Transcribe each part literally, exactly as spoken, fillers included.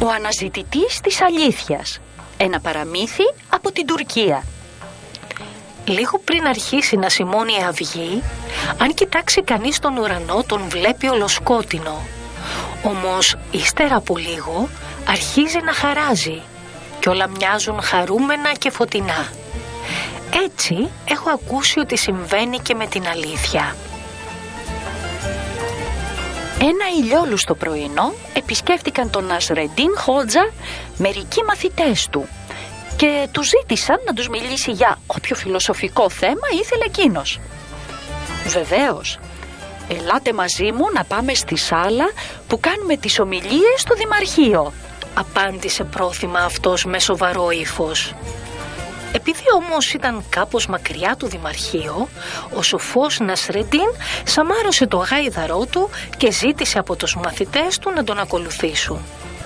Ο αναζητητής της αλήθειας. Ένα παραμύθι από την Τουρκία. Λίγο πριν αρχίσει να σιμώνει η αυγή, αν κοιτάξει κανείς τον ουρανό τον βλέπει ολοσκότεινο. Όμως ύστερα από λίγο αρχίζει να χαράζει και όλα μοιάζουν χαρούμενα και φωτεινά. Έτσι έχω ακούσει ότι συμβαίνει και με την αλήθεια. Ένα ηλιόλουστο πρωινό επισκέφτηκαν τον Νασρεντίν Χότζα μερικοί μαθητές του και του ζήτησαν να τους μιλήσει για όποιο φιλοσοφικό θέμα ήθελε εκείνος. «Βεβαίως, ελάτε μαζί μου να πάμε στη σάλα που κάνουμε τις ομιλίες στο Δημαρχείο», απάντησε πρόθυμα αυτός με σοβαρό ύφος. Επειδή όμως ήταν κάπως μακριά του Δημαρχείο, ο σοφός Νασρεντίν σαμάρωσε το γάιδαρό του και ζήτησε από τους μαθητές του να τον ακολουθήσουν.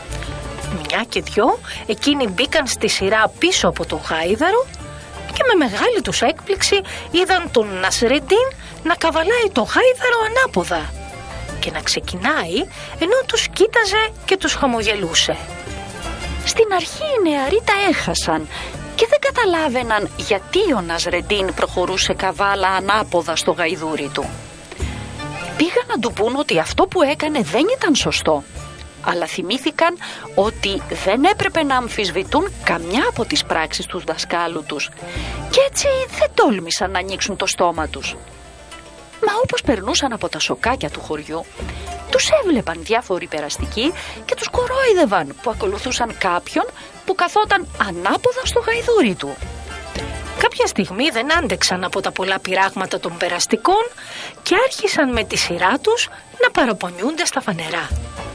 Μια και δυο, εκείνοι μπήκαν στη σειρά πίσω από το γάιδαρο και με μεγάλη τους έκπληξη είδαν τον Νασρεντίν να καβαλάει το γάιδαρο ανάποδα και να ξεκινάει ενώ τους κοίταζε και τους χαμογελούσε. Στην αρχή οι νεαροί τα έχασαν και δεν καταλάβαιναν γιατί ο Νασρεντίν προχωρούσε καβάλα ανάποδα στο γαϊδούρι του. Πήγαν να του πούν ότι αυτό που έκανε δεν ήταν σωστό, αλλά θυμήθηκαν ότι δεν έπρεπε να αμφισβητούν καμιά από τις πράξεις του δασκάλου τους και έτσι δεν τόλμησαν να ανοίξουν το στόμα τους. Μα όπως περνούσαν από τα σοκάκια του χωριού, τους έβλεπαν διάφοροι περαστικοί και τους κορόιδευαν που ακολουθούσαν κάποιον που καθόταν ανάποδα στο γαϊδούρι του. Κάποια στιγμή δεν άντεξαν από τα πολλά πειράγματα των περαστικών και άρχισαν με τη σειρά τους να παραπονιούνται στα φανερά.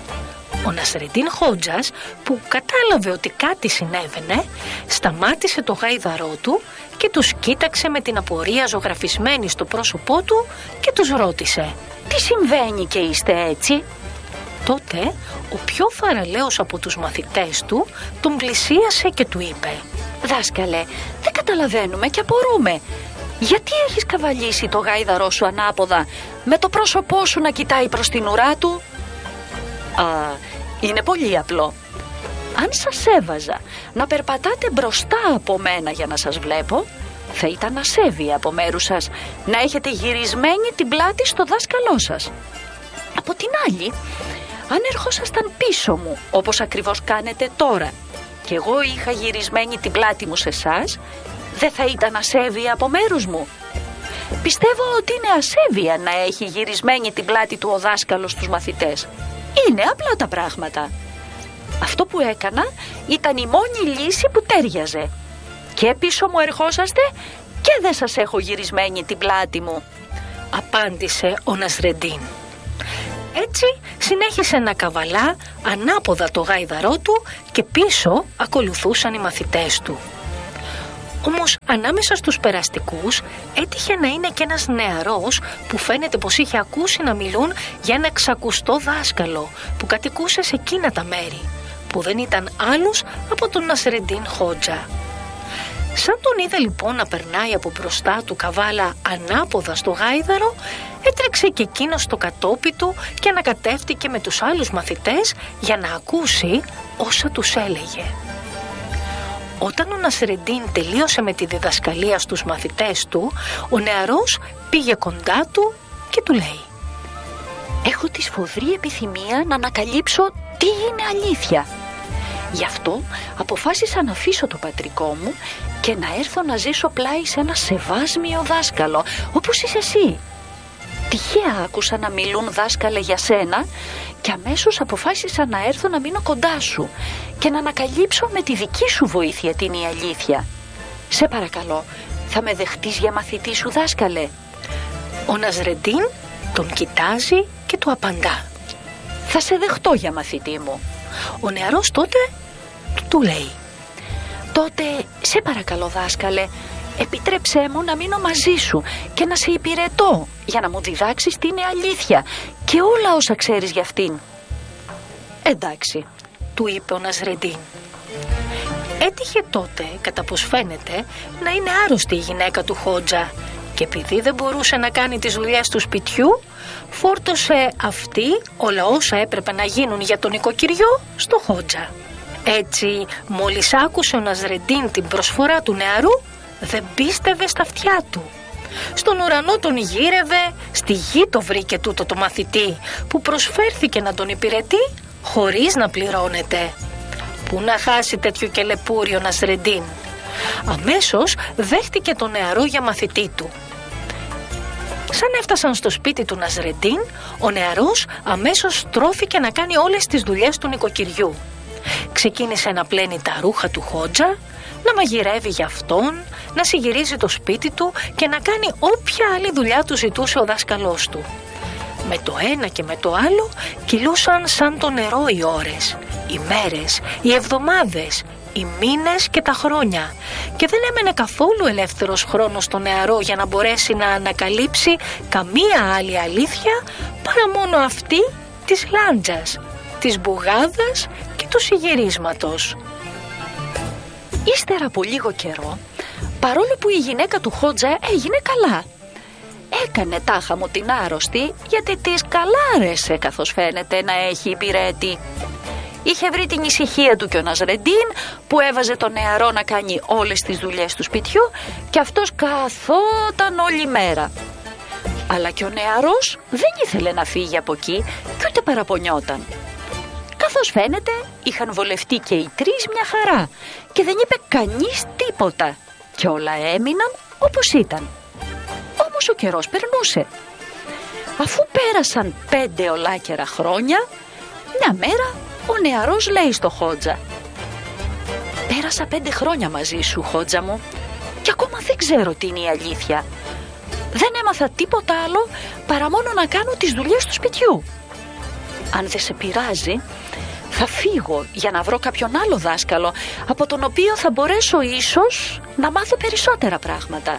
Ο Νασρεντίν Χότζας, που κατάλαβε ότι κάτι συνέβαινε, σταμάτησε το γάιδαρό του και τους κοίταξε με την απορία ζωγραφισμένη στο πρόσωπό του και τους ρώτησε «Τι συμβαίνει και είστε έτσι?» Τότε ο πιο θαραλέος από τους μαθητές του τον πλησίασε και του είπε «Δάσκαλε, δεν καταλαβαίνουμε και απορούμε. Γιατί έχεις καβαλήσει το γάιδαρό σου ανάποδα με το πρόσωπό σου να κοιτάει προς την ουρά του?» «Α, είναι πολύ απλό. Αν σας έβαζα να περπατάτε μπροστά από μένα για να σας βλέπω, θα ήταν ασέβεια από μέρους σας να έχετε γυρισμένη την πλάτη στο δάσκαλό σας. Από την άλλη, αν ερχόσασταν πίσω μου όπως ακριβώς κάνετε τώρα και εγώ είχα γυρισμένη την πλάτη μου σε εσάς, δεν θα ήταν ασέβεια από μέρους μου? Πιστεύω ότι είναι ασέβεια να έχει γυρισμένη την πλάτη του ο δάσκαλος στους μαθητές. Είναι απλά τα πράγματα. Αυτό που έκανα ήταν η μόνη λύση που τέριαζε. Και πίσω μου ερχόσαστε και δεν σας έχω γυρισμένη την πλάτη μου», απάντησε ο Νασρεντίν. Έτσι συνέχισε να καβαλά ανάποδα το γάιδαρό του και πίσω ακολουθούσαν οι μαθητές του. Όμως ανάμεσα στους περαστικούς έτυχε να είναι και ένας νεαρός που φαίνεται πως είχε ακούσει να μιλούν για ένα ξακουστό δάσκαλο που κατοικούσε σε εκείνα τα μέρη, που δεν ήταν άλλος από τον Νασρεντίν Χότζα. Σαν τον είδε λοιπόν να περνάει από μπροστά του καβάλα ανάποδα στο γάιδαρο, έτρεξε και εκείνος στο κατόπι του και ανακατεύτηκε με τους άλλους μαθητές για να ακούσει όσα τους έλεγε. Όταν ο Νασρεντίν τελείωσε με τη διδασκαλία στους μαθητές του, ο νεαρός πήγε κοντά του και του λέει «Έχω τη σφοδρή επιθυμία να ανακαλύψω τι είναι αλήθεια. Γι' αυτό αποφάσισα να αφήσω το πατρικό μου και να έρθω να ζήσω πλάι σε ένα σεβάσμιο δάσκαλο, όπως είσαι εσύ. Τυχαία άκουσα να μιλούν, δάσκαλε, για σένα και αμέσως αποφάσισα να έρθω να μείνω κοντά σου και να ανακαλύψω με τη δική σου βοήθεια την η αλήθεια. Σε παρακαλώ, θα με δεχτείς για μαθητή σου, δάσκαλε?» Ο Νασρεντίν τον κοιτάζει και του απαντά «Θα σε δεχτώ για μαθητή μου». Ο νεαρός τότε του λέει «Τότε, σε παρακαλώ, δάσκαλε, επιτρέψέ μου να μείνω μαζί σου και να σε υπηρετώ για να μου διδάξεις τι είναι αλήθεια και όλα όσα ξέρεις για αυτήν». «Εντάξει», του είπε ο Νασρεντίν. Έτυχε τότε, κατά πως φαίνεται, να είναι άρρωστη η γυναίκα του Χότζα και επειδή δεν μπορούσε να κάνει τις δουλειές του σπιτιού, φόρτωσε αυτή όλα όσα έπρεπε να γίνουν για τον νοικοκυριό στο Χότζα. Έτσι, μόλις άκουσε ο Ναζρεντίν την προσφορά του νεαρού, δεν πίστευε στα αυτιά του. Στον ουρανό τον γύρευε, στη γη το βρήκε τούτο το μαθητή που προσφέρθηκε να τον υπηρετεί χωρίς να πληρώνεται. Πού να χάσει τέτοιο κελεπούρι ο Ναζρεντίν. Αμέσως δέχτηκε τον νεαρό για μαθητή του. Σαν έφτασαν στο σπίτι του Ναζρεντίν, ο νεαρός αμέσως στρώθηκε να κάνει όλες τις δουλειές του νοικοκυριού. Ξεκίνησε να πλένει τα ρούχα του Χότζα, να μαγειρεύει για αυτόν, να συγυρίζει το σπίτι του και να κάνει όποια άλλη δουλειά του ζητούσε ο δάσκαλός του. Με το ένα και με το άλλο κυλούσαν σαν το νερό οι ώρες, οι μέρες, οι εβδομάδες, οι μήνες και τα χρόνια, και δεν έμενε καθόλου ελεύθερος χρόνος στο νεαρό για να μπορέσει να ανακαλύψει καμία άλλη αλήθεια παρά μόνο αυτή της λάντζας, της μπουγάδας και του συγυρίσματος. Ύστερα από λίγο καιρό, παρόλο που η γυναίκα του Χότζα έγινε καλά, έκανε τάχα μου την άρρωστη, γιατί της καλά άρεσε, καθώς φαίνεται, να έχει υπηρέτη. Είχε βρει την ησυχία του και ο Ναζρεντίν, που έβαζε τον νεαρό να κάνει όλες τις δουλειές του σπιτιού και αυτός καθόταν όλη μέρα. Αλλά και ο νεαρός δεν ήθελε να φύγει από εκεί και ούτε παραπονιόταν. Καθώς φαίνεται, είχαν βολευτεί και οι τρεις μια χαρά και δεν είπε κανείς τίποτα και όλα έμειναν όπως ήταν. Όμως ο καιρός περνούσε. Αφού πέρασαν πέντε ολάκερα χρόνια, μια μέρα ο νεαρός λέει στο Χότζα: «Πέρασα πέντε χρόνια μαζί σου, Χότζα μου, και ακόμα δεν ξέρω τι είναι η αλήθεια. Δεν έμαθα τίποτα άλλο παρά μόνο να κάνω τις δουλειές του σπιτιού. Αν δεν σε πειράζει, θα φύγω για να βρω κάποιον άλλο δάσκαλο, από τον οποίο θα μπορέσω ίσως να μάθω περισσότερα πράγματα».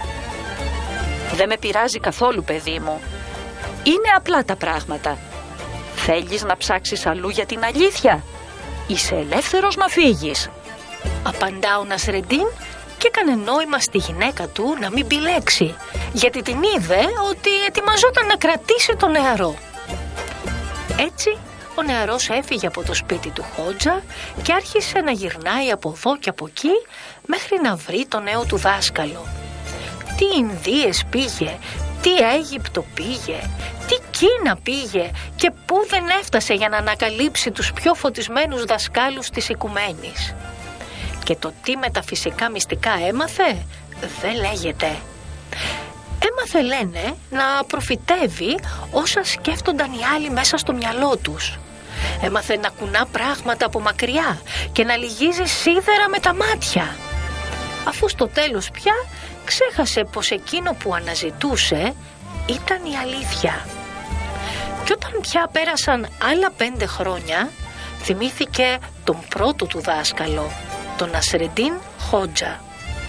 «Δεν με πειράζει καθόλου, παιδί μου. Είναι απλά τα πράγματα. Θέλεις να ψάξεις αλλού για την αλήθεια? Είσαι ελεύθερος να φύγεις», απαντά ο Ναζρεντίν, και έκανε νόημα στη γυναίκα του να μην μπιλέξει, γιατί την είδε ότι ετοιμαζόταν να κρατήσει τον νεαρό. Έτσι ο νεαρός έφυγε από το σπίτι του Χότζα και άρχισε να γυρνάει από εδώ και από εκεί μέχρι να βρει τον νέο του δάσκαλο. Τι Ινδίες πήγε, τι Αίγυπτο πήγε, τι Κίνα πήγε και πού δεν έφτασε για να ανακαλύψει τους πιο φωτισμένους δασκάλους της οικουμένης. Και το τι μεταφυσικά μυστικά έμαθε δεν λέγεται. Έμαθε, λένε, να προφητεύει όσα σκέφτονταν οι άλλοι μέσα στο μυαλό τους. Έμαθε να κουνά πράγματα από μακριά και να λυγίζει σίδερα με τα μάτια. Αφού στο τέλος πια ξέχασε πως εκείνο που αναζητούσε ήταν η αλήθεια. Και όταν πια πέρασαν άλλα πέντε χρόνια, θυμήθηκε τον πρώτο του δάσκαλο, τον Ναζρεντίν Χότζα.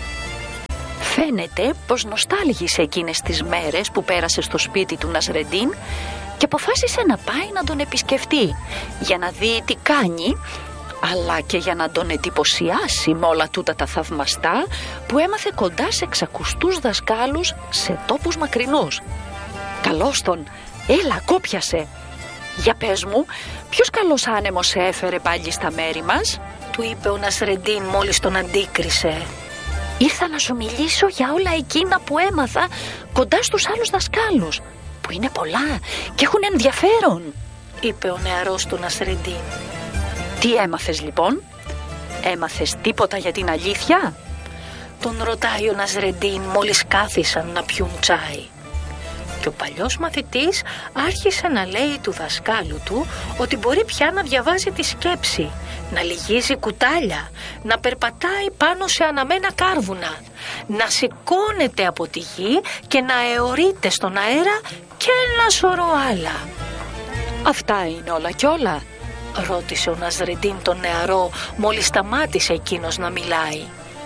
Φαίνεται πως νοστάλγησε εκείνες τις μέρες που πέρασε στο σπίτι του Ναζρεντίν και αποφάσισε να πάει να τον επισκεφτεί για να δει τι κάνει, αλλά και για να τον εντυπωσιάσει με όλα τούτα τα θαυμαστά που έμαθε κοντά σε εξακουστούς δασκάλους σε τόπους μακρινούς. «Καλώς τον, έλα, κόπιασε. Για πες μου, ποιος καλός άνεμος σε έφερε πάλι στα μέρη μας?» του είπε ο Ναζρεντίν μόλις τον αντίκρισε. «Ήρθα να σου μιλήσω για όλα εκείνα που έμαθα κοντά στους άλλους δασκάλους, που είναι πολλά και έχουν ενδιαφέρον», είπε ο νεαρός του Ναζρεντίν. «Τι έμαθες λοιπόν? Έμαθες τίποτα για την αλήθεια?» τον ρωτάει ο Ναζρεντίν μόλις κάθισαν να πιούν τσάι. Και ο παλιός μαθητής άρχισε να λέει του δασκάλου του ότι μπορεί πια να διαβάζει τη σκέψη, να λυγίζει κουτάλια, να περπατάει πάνω σε αναμένα κάρβουνα, να σηκώνεται από τη γη και να αιωρείται στον αέρα και ένα σωρό άλλα. «Αυτά είναι όλα κι όλα?» ρώτησε ο Ναζρεντίν τον νεαρό μόλις σταμάτησε εκείνος να μιλάει.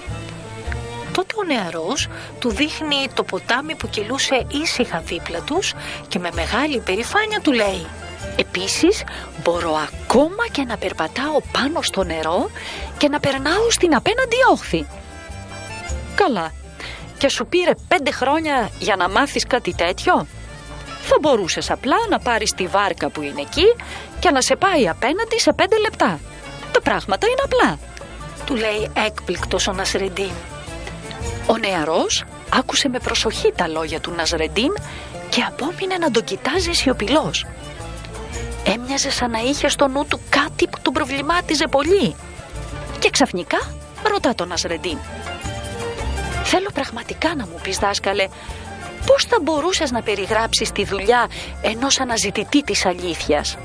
Τότε ο νεαρός του δείχνει το ποτάμι που κυλούσε ήσυχα δίπλα τους και με μεγάλη περηφάνεια του λέει: «Επίσης μπορώ ακόμα και να περπατάω πάνω στο νερό και να περνάω στην απέναντι όχθη». «Καλά, και σου πήρε πέντε χρόνια για να μάθεις κάτι τέτοιο?» Θα μπορούσες απλά να πάρεις τη βάρκα που είναι εκεί και να σε πάει απέναντι σε πέντε λεπτά. Τα πράγματα είναι απλά», του λέει έκπληκτος ο Νασρεντίν. Ο νεαρός άκουσε με προσοχή τα λόγια του Νασρεντίν και απόμεινε να τον κοιτάζει σιωπηλός. Έμοιαζε σαν να είχε στο νου του κάτι που τον προβλημάτιζε πολύ. Και ξαφνικά ρωτά τον Νασρεντίν: «Θέλω πραγματικά να μου πεις, δάσκαλε, πώς θα μπορούσες να περιγράψεις τη δουλειά ενός αναζητητή της αλήθειας?»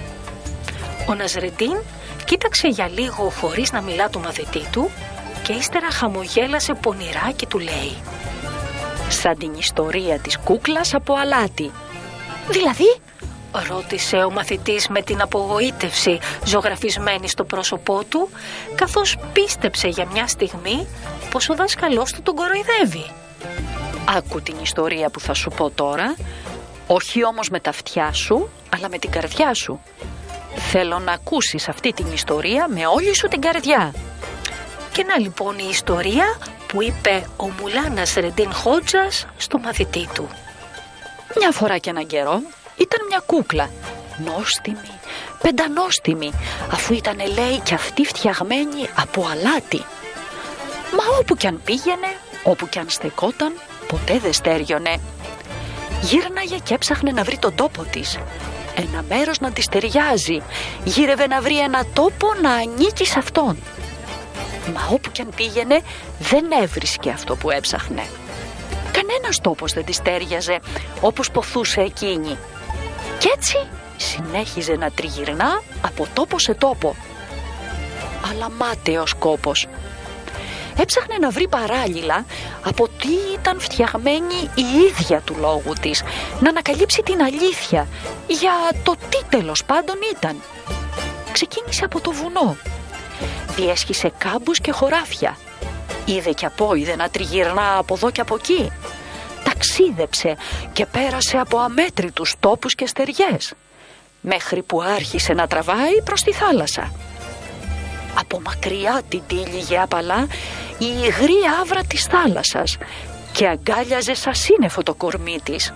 Ο Νασρεντίν κοίταξε για λίγο χωρίς να μιλά του μαθητή του και ύστερα χαμογέλασε πονηρά και του λέει: «Σαν την ιστορία της κούκλας από αλάτι». «Δηλαδή?» ρώτησε ο μαθητής με την απογοήτευση ζωγραφισμένη στο πρόσωπό του, καθώς πίστεψε για μια στιγμή πως ο δάσκαλός του τον κοροϊδεύει. «Άκου την ιστορία που θα σου πω τώρα, όχι όμως με τα αυτιά σου, αλλά με την καρδιά σου. Θέλω να ακούσεις αυτή την ιστορία με όλη σου την καρδιά». Και να λοιπόν η ιστορία που είπε ο Μουλά Νασρεντίν Χότζας στο μαθητή του. Μια φορά και έναν καιρό ήταν μια κούκλα, νόστιμη, πεντανόστιμη, αφού ήταν, λέει, κι αυτή φτιαγμένη από αλάτι. Μα όπου κι αν πήγαινε, όπου κι αν στεκόταν, ποτέ δεν στέριωνε. Γύρναγε και έψαχνε να βρει τον τόπο της, ένα μέρος να της ταιριάζει. Γύρευε να βρει ένα τόπο να ανήκει σε αυτόν. Μα όπου κι αν πήγαινε δεν έβρισκε αυτό που έψαχνε. Κανένας τόπος δεν της τέριαζε όπως ποθούσε εκείνη. Κι έτσι συνέχιζε να τριγυρνά από τόπο σε τόπο. Αλλά μάταιος κόπος. Έψαχνε να βρει παράλληλα από τι ήταν φτιαγμένη η ίδια του λόγου της, να ανακαλύψει την αλήθεια για το τι τέλος πάντων ήταν. Ξεκίνησε από το βουνό. Διέσχισε κάμπους και χωράφια. Είδε και απόειδε να τριγυρνά από εδώ και από εκεί. Ταξίδεψε και πέρασε από αμέτρητους τόπους και στεριές, μέχρι που άρχισε να τραβάει προς τη θάλασσα. Από μακριά την τύλιγε απαλά η υγρή άβρα της θάλασσας και αγκάλιαζε σαν σύννεφο το κορμί της.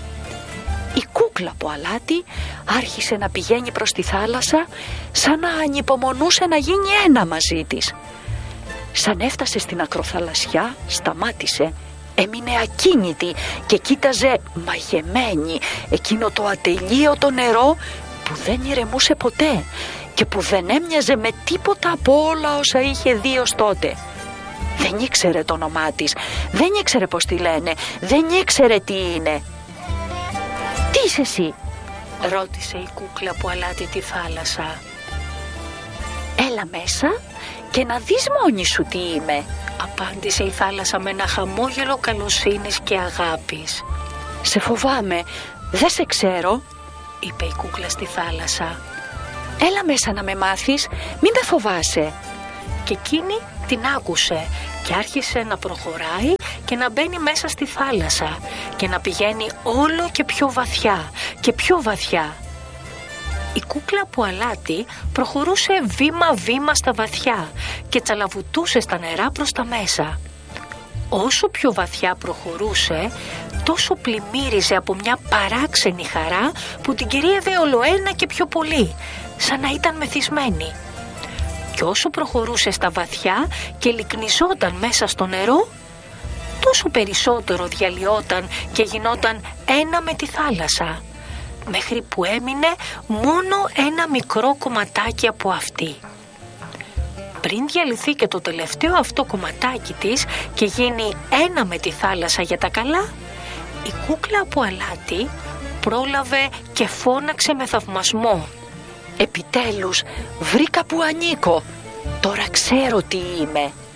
Η κούκλα από αλάτι άρχισε να πηγαίνει προς τη θάλασσα, σαν να ανυπομονούσε να γίνει ένα μαζί της. Σαν έφτασε στην ακροθαλασσιά, σταμάτησε, έμεινε ακίνητη και κοίταζε μαγεμένη εκείνο το ατελείωτο νερό που δεν ηρεμούσε ποτέ και που δεν έμοιαζε με τίποτα από όλα όσα είχε δει ως τότε. Δεν ήξερε το όνομά της, δεν ήξερε πως τη λένε, δεν ήξερε τι είναι. «Τι είσαι εσύ?» ρώτησε η κούκλα που αλάτι τη θάλασσα. «Έλα μέσα και να δεις μόνη σου τι είμαι», απάντησε η θάλασσα με ένα χαμόγελο καλοσύνης και αγάπης. «Σε φοβάμαι, δεν σε ξέρω», είπε η κούκλα στη θάλασσα. «Έλα μέσα να με μάθεις, μην με φοβάσαι». Και εκείνη την άκουσε και άρχισε να προχωράει και να μπαίνει μέσα στη θάλασσα και να πηγαίνει όλο και πιο βαθιά και πιο βαθιά. Η κούκλα που αλάτι προχωρούσε βήμα-βήμα στα βαθιά και τσαλαβουτούσε στα νερά προς τα μέσα. Όσο πιο βαθιά προχωρούσε, τόσο πλημμύριζε από μια παράξενη χαρά που την κυρίευε ολοένα και πιο πολύ, σαν να ήταν μεθυσμένη. Και όσο προχωρούσε στα βαθιά και λυκνιζόταν μέσα στο νερό, τόσο περισσότερο διαλυόταν και γινόταν ένα με τη θάλασσα, μέχρι που έμεινε μόνο ένα μικρό κομματάκι από αυτή. Πριν διαλυθεί και το τελευταίο αυτό κομματάκι της και γίνει ένα με τη θάλασσα για τα καλά, η κούκλα από αλάτι πρόλαβε και φώναξε με θαυμασμό: «Επιτέλους βρήκα που ανήκω, τώρα ξέρω τι είμαι».